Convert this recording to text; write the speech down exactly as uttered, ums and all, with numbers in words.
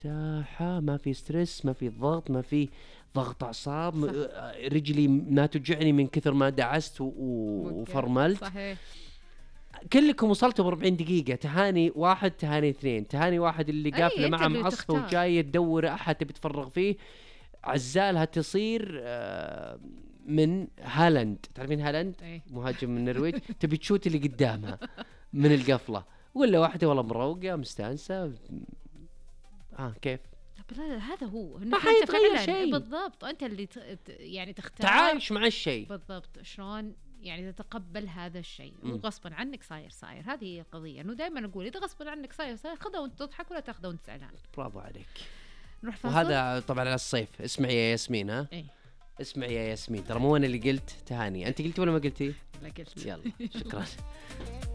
مرتاحة، ما في ستريس، ما في ضغط، ما في ضغط أعصاب، م- رجلي ما توجعني من كثر ما دعست و- و- وك- وفرملت. صحيح. كلكم وصلتوا بأربعين دقيقة. تهاني واحد، تهاني اثنين، تهاني واحد اللي أي قافلة أنت معه اللي معصفة تختار. وجاية تدور أحد تبي تفرغ فيه. عزالها تصير آه، من هالاند، تعرفين هالاند إيه. مهاجم من النرويج، تبي تشوت اللي قدامها من القفلة. ولا واحدة والله مروقة مستانسة. آه كيف طب لا، هذا هو ما انك انت حيتغير فعلا شيء. بالضبط، انت اللي ت... ت- يعني تختار تعايش مع الشيء. بالضبط شلون يعني تتقبل هذا الشيء. مم. مو غصبا عنك صاير صاير. هذه هي القضيه، انه دائما نقول اذا غصبا عنك صاير صاير خذها وانت تضحك ولا تاخذها وانت زعلان. برافو عليك. نروح فاصل. وهذا طبعا على الصيف. اسمعي يا ياسمين، ها ايه اسمعي يا ياسمين، ترى مو انا اللي قلت تهاني، انت قلتي ولا ما قلتي؟ لا قلت. يلا شكرا.